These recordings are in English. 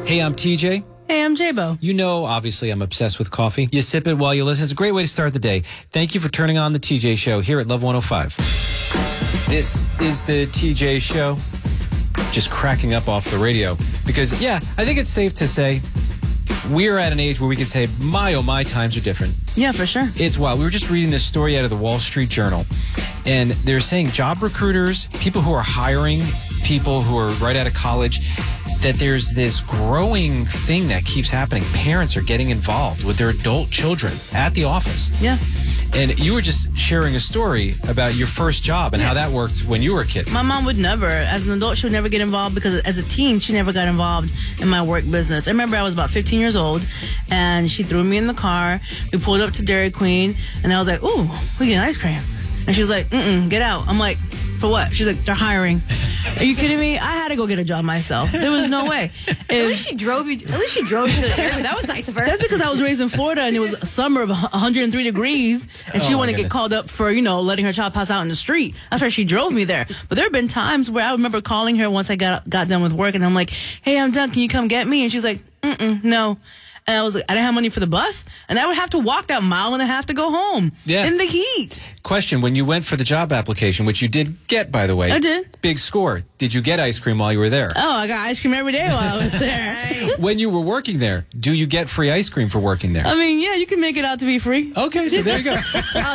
Hey, I'm TJ. Hey, I'm J-Bo. You know, obviously, I'm obsessed with coffee. You sip it while you listen. It's a great way to start the day. Thank you for turning on the TJ Show here at Love 105. This is the TJ Show. Just cracking up off the radio. Because, yeah, I think it's safe to say we're at an age where we can say, my, oh, my, times are different. Yeah, for sure. It's wild. We were just reading this story out of the Wall Street Journal. And they're saying job recruiters, people who are hiring people who are right out of college, that there's this growing thing that keeps happening. Parents are getting involved with their adult children at the office. Yeah. And you were just sharing a story about your first job and how that worked when you were a kid. My mom would never, as an adult, she would never get involved because as a teen, she never got involved in my work business. I remember I was about 15 years old and she threw me in the car. We pulled up to Dairy Queen and I was like, ooh, we get ice cream. And she was like, get out. I'm like, for what? She's like, they're hiring. Are you kidding me? I had to go get a job myself. There was no way. At least she drove you to the area. That was nice of her. That's because I was raised in Florida and it was a summer of 103 degrees and she wanted to get called up for, letting her child pass out in the street. That's why she drove me there. But there have been times where I remember calling her once I got done with work and I'm like, hey, I'm done. Can you come get me? And she's like, no. And I was like, I didn't have money for the bus, and I would have to walk that mile and a half to go home in the heat. Question, when you went for the job application, which you did get, by the way. I did. Big score. Did you get ice cream while you were there? Oh, I got ice cream every day while I was there. When you were working there, do you get free ice cream for working there? I mean, yeah, you can make it out to be free. Okay, so there you go.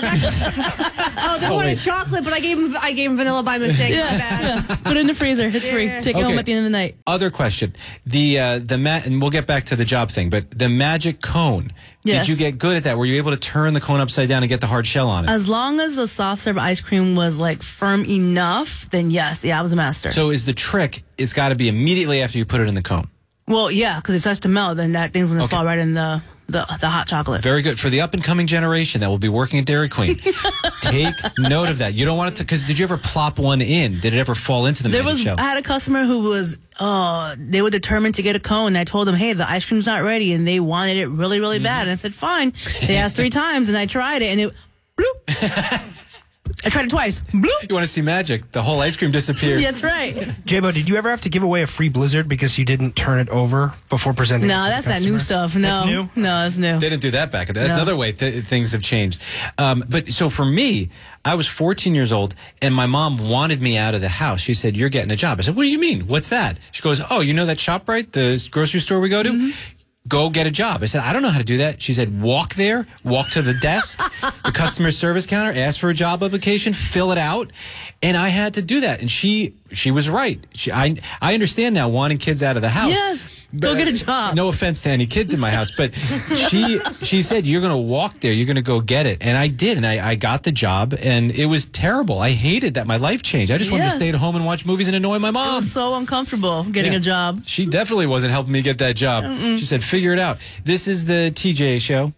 They wanted chocolate, but I gave him vanilla by mistake. My bad. Put it in the freezer. It's free. Take it home at the end of the night. Other question. And we'll get back to the job thing, but the magic cone. Yes. Did you get good at that? Were you able to turn the cone upside down and get the hard shell on it? As long as the soft serve ice cream was firm enough, then yes. Yeah, I was a master. So is the trick, it's got to be immediately after you put it in the cone. Well, yeah, because if it starts to melt, then that thing's going to fall right in the hot chocolate. Very good. For the up-and-coming generation that will be working at Dairy Queen, take note of that. You don't want it to, because did you ever plop one in? Did it ever fall into the magic shell? I had a customer who was, they were determined to get a cone. And I told them, hey, the ice cream's not ready. And they wanted it really, really bad. And I said, fine. They asked 3 times, and I tried it, and it, bloop. I tried it twice. Bloop. You want to see magic? The whole ice cream disappears. That's right. J-Bo, did you ever have to give away a free Blizzard because you didn't turn it over before presenting? No, that's that new stuff. No, that's new? No, that's new. They didn't do that back. That's another way things have changed. But so for me, I was 14 years old, and my mom wanted me out of the house. She said, "You're getting a job." I said, "What do you mean? What's that?" She goes, "Oh, you know that ShopRite, the grocery store we go to?" Mm-hmm. Go get a job. I said, I don't know how to do that. She said, walk there, walk to the desk, the customer service counter, ask for a job application, fill it out. And I had to do that. And she was right. I understand now wanting kids out of the house. Yes. Go get a job. No offense to any kids in my house, but she said, you're going to walk there. You're going to go get it. And I did. And I got the job, and it was terrible. I hated that. My life changed. I just wanted to stay at home and watch movies and annoy my mom. It was so uncomfortable getting a job. She definitely wasn't helping me get that job. She said, figure it out. This is the TJ Show.